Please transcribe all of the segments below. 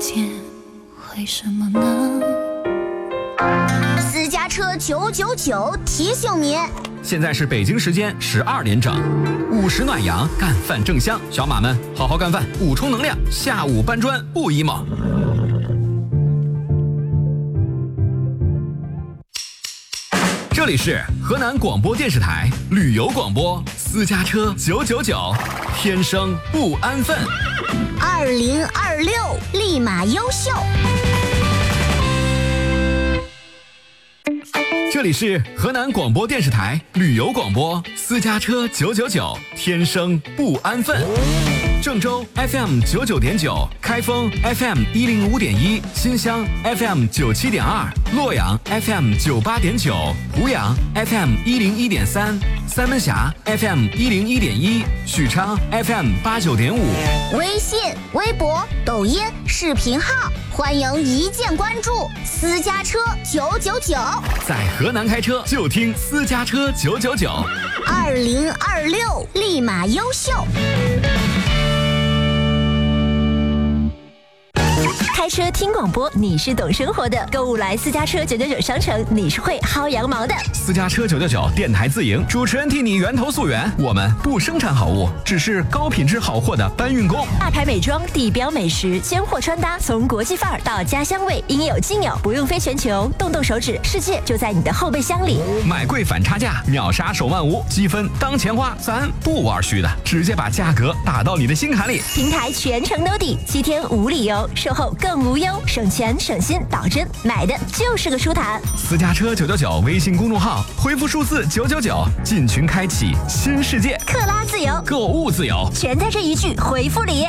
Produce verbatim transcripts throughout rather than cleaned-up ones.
见为什么呢？ 私家车九九九提醒您， 现在是北京时间十二点整，午时暖阳，干饭正香，小马们好好干饭，补充能量，下午搬砖不 emo。这里是河南广播电视台旅游广播，私家车九九九，天生不安分。 二零二六立马优秀。 这里是河南广播电视台旅游广播，私家车九九九，天生不安分。郑州 F M 九九点九，开封 F M 一零五点一，新乡 F M 九七点二，洛阳 F M 九八点九，湖阳 F M 一零一点三，三门峡 F M 一零一点一，许昌 F M 八九点五。 微信、微博、抖音、视频号，欢迎一键关注。私家车九九九， 在河南开车就听私家车九九九。 二零二六立马优秀。 开车听广播，你是懂生活的；购物来私家车九九九商城，你是会薅羊毛的。 私家车九九九电台自营，主持人替你源头溯源。我们不生产好物，只是高品质好货的搬运工。 大牌美妆、地标美食、尖货穿搭，从国际范儿到家乡味，应有尽有，不用飞全球，动动手指，世界就在你的后备箱里。 买贵反差价，秒杀手万无，积分当钱花，咱不玩虚的，直接把价格打到你的心坎里。 平台全程兜底，七天无理由，售后更无忧，省钱省心，保真，买的就是个舒坦。 私家车九九九微信公众号，回复数字九九九，进群开启新世界， 克拉自由， 购物自由， 全在这一句回复里。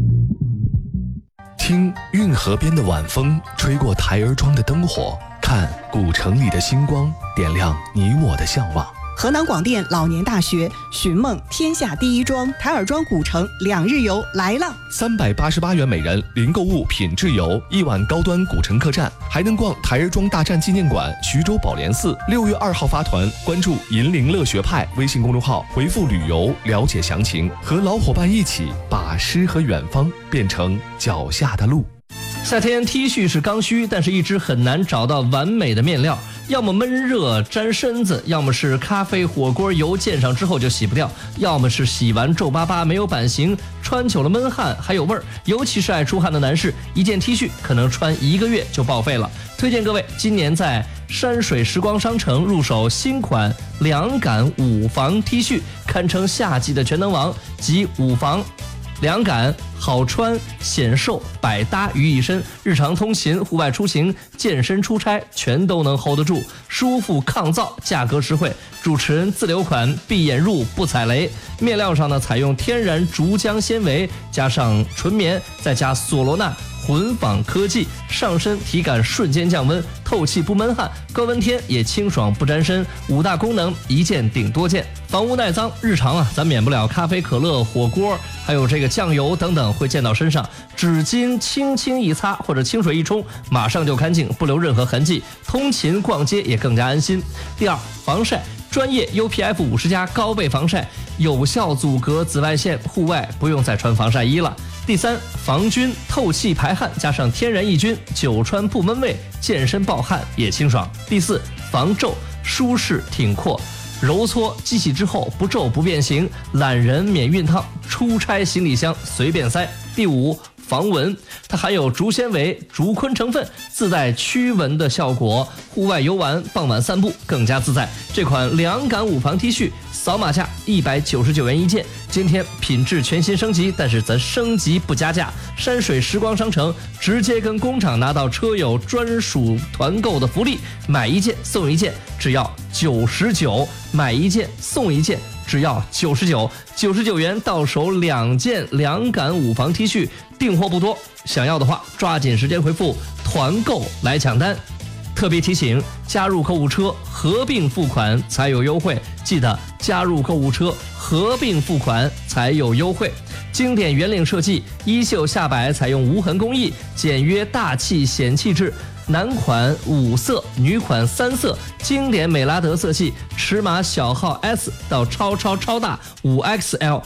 听运河边的晚风吹过台儿庄的灯火，看古城里的星光点亮你我的向往。 河南广电老年大学寻梦天下第一庄台儿庄古城两日游来了， 三百八十八元每人，零购物品质游，一晚高端古城客栈，还能逛台儿庄大战纪念馆、徐州宝莲寺。六月二号发团，关注银铃乐学派微信公众号，回复旅游了解详情，和老伙伴一起把诗和远方变成脚下的路。 夏天 T 恤是刚需，但是一直很难找到完美的面料，要么闷热粘身子，要么是咖啡火锅油溅上之后就洗不掉，要么是洗完皱巴巴没有版型，穿久了闷汗还有味儿。尤其是爱出汗的男士，一件 T 恤可能穿一个月就报废了。推荐各位今年在山水时光商城入手新款凉感五防 T 恤，堪称夏季的全能王，集五防凉感、好穿、显瘦、百搭于一身，日常通勤、户外出行、健身出差全都能 hold 得住，舒服抗造，价格实惠。主持人自留款，闭眼入不踩雷。面料上呢，采用天然竹浆纤维，加上纯棉，再加索罗纳混纺科技，上身体感瞬间降温，透气不闷汗，高温天也清爽不沾身。五大功能，一件顶多件，防污耐脏。日常啊，咱免不了咖啡、可乐、火锅，还有这个酱油等等会溅到身上，纸巾轻轻一擦或者清水一冲，马上就干净，不留任何痕迹。通勤逛街也更加安心。第二，防晒。专业 U P F 五十加高倍防晒，有效阻隔紫外线，户外不用再穿防晒衣了。第三，防菌透气排汗，加上天然抑菌，久穿不闷味，健身暴汗也清爽。第四，防皱，舒适挺阔，揉搓机洗之后不皱不变形，懒人免熨烫，出差行李箱随便塞。第五，防蚊，它含有竹纤维、竹昆成分，自带驱蚊的效果，户外游玩、傍晚散步更加自在。这款凉感五防 T 恤，扫码价一百九十九元一件。今天品质全新升级，但是咱升级不加价。山水时光商城直接跟工厂拿到车友专属团购的福利，买一件送一件，只要九十九；买一件送一件，只要九十九，九十九元到手两件凉感五防 T 恤，订货不多，想要的话抓紧时间回复团购来抢单。特别提醒，加入购物车合并付款才有优惠，记得加入购物车合并付款才有优惠。经典圆领设计，衣袖下摆采用无痕工艺，简约大气显气质。男款五色，女款三色，经典美拉德色系，尺码小号 S 到超超超大五 X L，